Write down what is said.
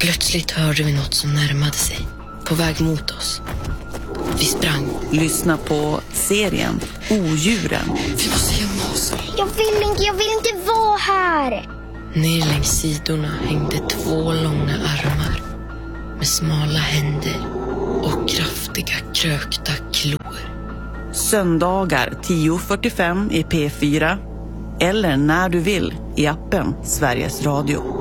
Plötsligt hörde vi något som närmade sig, på väg mot oss. Vi sprang. Lyssna på serien Odjuren. Vi måste gömma oss. Jag vill inte vara här. Ner längs sidorna hängde 2 långa armar med smala händer och kraftiga krökta klor. Söndagar 10:45 i P4 eller när du vill i appen Sveriges Radio.